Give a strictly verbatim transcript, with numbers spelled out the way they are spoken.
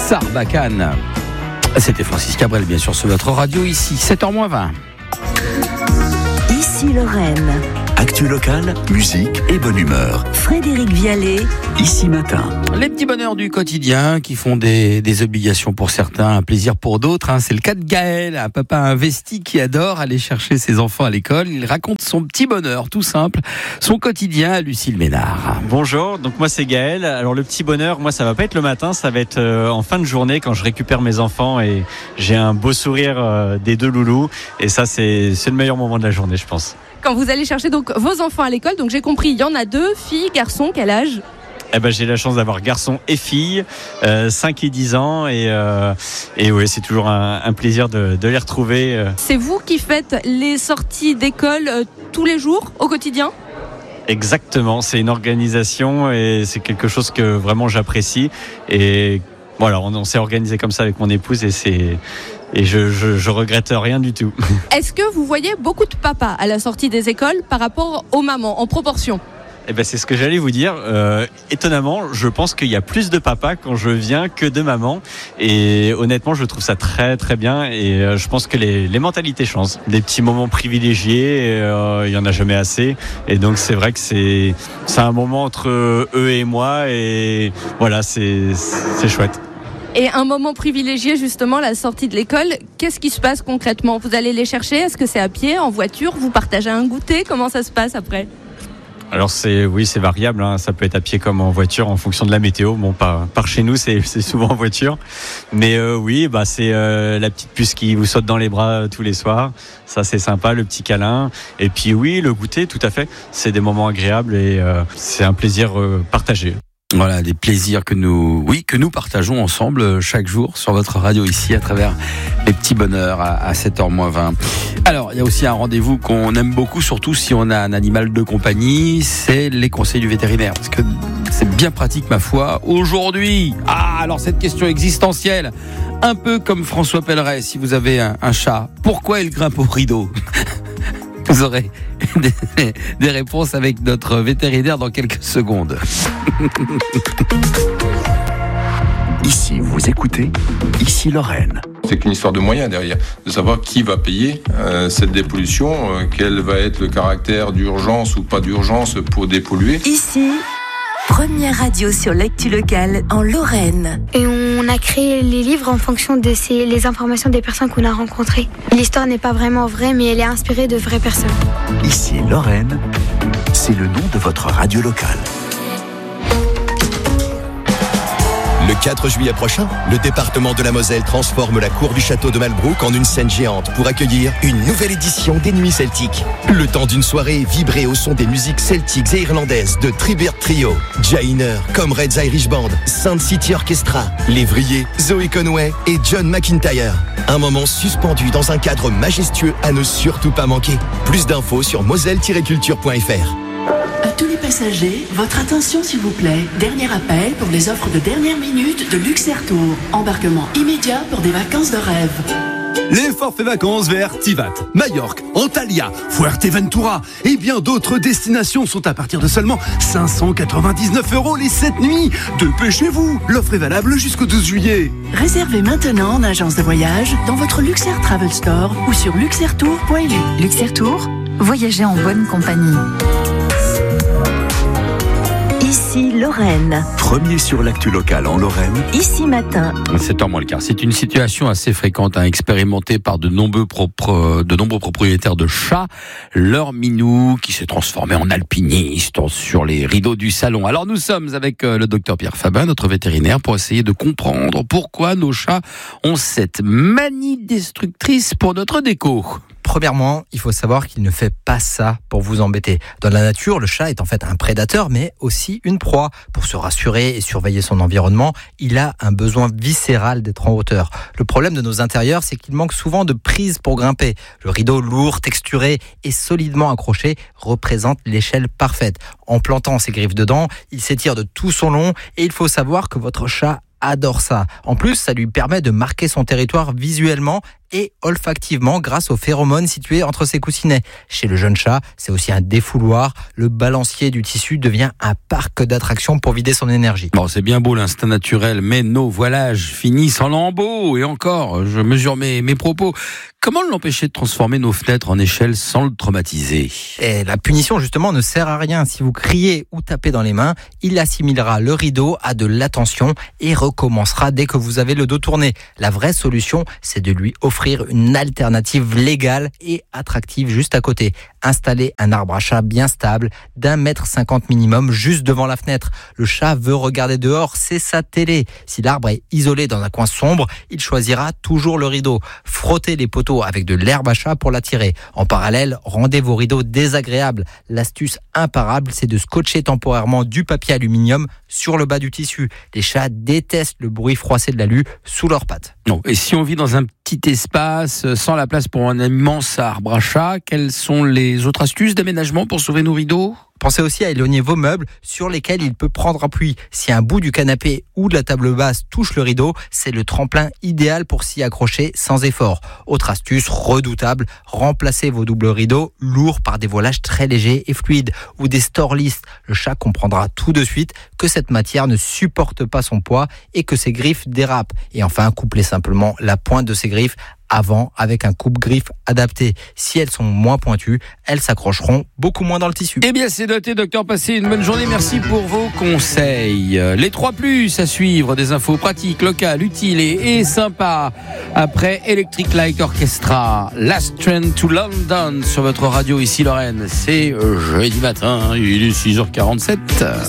Sarbacane. C'était Francis Cabrel, bien sûr, sur votre radio, ici, sept heures moins vingt. Ici Lorraine. Actu locale, musique et bonne humeur. Frédéric Vialet. Ici matin. Les petits bonheurs du quotidien qui font des, des obligations pour certains, un plaisir pour d'autres. Hein. C'est le cas de Gaël, un papa investi qui adore aller chercher ses enfants à l'école. Il raconte son petit bonheur, tout simple, son quotidien à Lucille Ménard. Bonjour, donc moi c'est Gaël. Alors le petit bonheur, moi ça va pas être le matin, ça va être euh, en fin de journée quand je récupère mes enfants et j'ai un beau sourire euh, des deux loulous. Et ça c'est, c'est le meilleur moment de la journée, je pense. Quand vous allez chercher donc vos enfants à l'école, donc j'ai compris, il y en a deux, filles, garçons, quel âge ? Eh ben, j'ai la chance d'avoir garçons et filles, euh, cinq et dix ans, et, euh, et oui, c'est toujours un, un plaisir de, de les retrouver. C'est vous qui faites les sorties d'école euh, tous les jours, au quotidien ? Exactement, c'est une organisation et c'est quelque chose que vraiment j'apprécie. Et voilà, on, on s'est organisé comme ça avec mon épouse et c'est... Et je, je, je regrette rien du tout. Est-ce que vous voyez beaucoup de papas à la sortie des écoles par rapport aux mamans, en proportion ? Eh ben, c'est ce que j'allais vous dire. Euh, étonnamment, je pense qu'il y a plus de papas quand je viens que de mamans. Et honnêtement, je trouve ça très très bien. Et euh, je pense que les, les mentalités changent. Des petits moments privilégiés, euh, il y en a jamais assez. Et donc c'est vrai que c'est, c'est un moment entre eux et moi. Et voilà, c'est, c'est chouette. Et un moment privilégié, justement, la sortie de l'école. Qu'est-ce qui se passe concrètement ? Vous allez les chercher ? Est-ce que c'est à pied, en voiture ? Vous partagez un goûter ? Comment ça se passe après ? Alors c'est, oui, c'est variable, hein. Ça peut être à pied comme en voiture en fonction de la météo. Bon, par, par chez nous, c'est, c'est souvent en voiture. Mais euh, oui, bah, c'est euh, la petite puce qui vous saute dans les bras tous les soirs. Ça, c'est sympa, le petit câlin. Et puis oui, le goûter, tout à fait. C'est des moments agréables et euh, c'est un plaisir euh, partagé. Voilà, des plaisirs que nous, oui, que nous partageons ensemble chaque jour sur votre radio ici à travers les petits bonheurs à, à sept heures moins vingt. Alors, il y a aussi un rendez-vous qu'on aime beaucoup, surtout si on a un animal de compagnie, c'est les conseils du vétérinaire. Parce que c'est bien pratique, ma foi. Aujourd'hui, ah, alors cette question existentielle, un peu comme François Pelleret, si vous avez un, un chat, pourquoi il grimpe au rideau ? Vous aurez des, des réponses avec notre vétérinaire dans quelques secondes. Ici, vous écoutez, ici Lorraine. C'est qu'une histoire de moyens derrière, de savoir qui va payer euh, cette dépollution, euh, quel va être le caractère d'urgence ou pas d'urgence pour dépolluer. Ici, première radio sur l'actu locale en Lorraine. Et on a créé les livres en fonction de ces, les informations des personnes qu'on a rencontrées. L'histoire n'est pas vraiment vraie, mais elle est inspirée de vraies personnes. Ici Lorraine, c'est le nom de votre radio locale. Le quatre juillet prochain, le département de la Moselle transforme la cour du château de Malbrouck en une scène géante pour accueillir une nouvelle édition des Nuits Celtiques. Le temps d'une soirée vibrée au son des musiques celtiques et irlandaises de Tribert Trio, Jainer, Comrades Irish Band, Saint City Orchestra, Lévrier, Zoé Conway et John McIntyre. Un moment suspendu dans un cadre majestueux à ne surtout pas manquer. Plus d'infos sur moselle tiret culture point f r. À tous les passagers, votre attention s'il vous plaît. Dernier appel pour les offres de dernière minute de Luxair Tour. Embarquement immédiat pour des vacances de rêve. Les forfaits vacances vers Tivat, Majorque, Antalya, Fuerteventura et bien d'autres destinations sont à partir de seulement cinq cent quatre-vingt-dix-neuf euros les sept nuits. Dépêchez-vous, l'offre est valable jusqu'au douze juillet. Réservez maintenant en agence de voyage, dans votre Luxair Travel Store ou sur luxair tour point l u. Luxair Tour, voyagez en bonne compagnie. Ici Lorraine. Premier sur l'actu locale en Lorraine. Ici matin. sept heures moins le quart. C'est une situation assez fréquente, hein, expérimentée par de nombreux, propres, de nombreux propriétaires de chats. Leur minou qui s'est transformé en alpiniste sur les rideaux du salon. Alors nous sommes avec le docteur Pierre Fabin, notre vétérinaire, pour essayer de comprendre pourquoi nos chats ont cette manie destructrice pour notre déco. Premièrement, il faut savoir qu'il ne fait pas ça pour vous embêter. Dans la nature, le chat est en fait un prédateur, mais aussi une proie. Pour se rassurer et surveiller son environnement, il a un besoin viscéral d'être en hauteur. Le problème de nos intérieurs, c'est qu'il manque souvent de prise pour grimper. Le rideau lourd, texturé et solidement accroché représente l'échelle parfaite. En plantant ses griffes dedans, il s'étire de tout son long et il faut savoir que votre chat adore ça. En plus, ça lui permet de marquer son territoire visuellement et olfactivement grâce aux phéromones situés entre ses coussinets. Chez le jeune chat, c'est aussi un défouloir. Le balancier du tissu devient un parc d'attractions pour vider son énergie. Bon, c'est bien beau l'instinct naturel, mais nos voilages finissent en lambeaux. Et encore, je mesure mes, mes propos. Comment l'empêcher de transformer nos fenêtres en échelle sans le traumatiser ? Et la punition, justement, ne sert à rien. Si vous criez ou tapez dans les mains, il assimilera le rideau à de l'attention et recommencera dès que vous avez le dos tourné. La vraie solution, c'est de lui offrir une alternative légale et attractive juste à côté. Installer un arbre à chat bien stable, d'un mètre cinquante minimum, juste devant la fenêtre. Le chat veut regarder dehors, c'est sa télé. Si l'arbre est isolé dans un coin sombre, il choisira toujours le rideau. Frottez les poteaux avec de l'herbe à chat pour l'attirer. En parallèle, rendez vos rideaux désagréables. L'astuce imparable, c'est de scotcher temporairement du papier aluminium sur le bas du tissu. Les chats détestent le bruit froissé de l'alu sous leurs pattes. Non. Et si on vit dans un petit espace, sans la place pour un immense arbre à chat, quelles sont les autres astuces d'aménagement pour sauver nos rideaux ? Pensez aussi à éloigner vos meubles sur lesquels il peut prendre appui. Si un bout du canapé ou de la table basse touche le rideau, c'est le tremplin idéal pour s'y accrocher sans effort. Autre astuce redoutable, remplacez vos doubles rideaux lourds par des voilages très légers et fluides ou des store listes. Le chat comprendra tout de suite que cette matière ne supporte pas son poids et que ses griffes dérapent. Et enfin, couplez simplement la pointe de ses griffes avant avec un coupe-griffe adapté. Si elles sont moins pointues, elles s'accrocheront beaucoup moins dans le tissu. Eh bien, c'est noté, docteur. Passez une bonne journée. Merci pour vos conseils. Les trois plus à suivre, des infos pratiques, locales, utiles et, et sympas. Après Electric Light Orchestra, Last Train to London sur votre radio ici, Lorraine. C'est jeudi matin, il est six heures quarante-sept.